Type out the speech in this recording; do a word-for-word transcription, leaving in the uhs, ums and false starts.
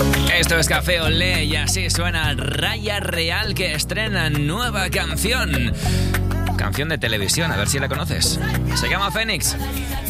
Esto es Café Olé y así suena Raya Real, que estrena nueva canción. Canción de televisión, a ver si la conoces. Se llama Fénix.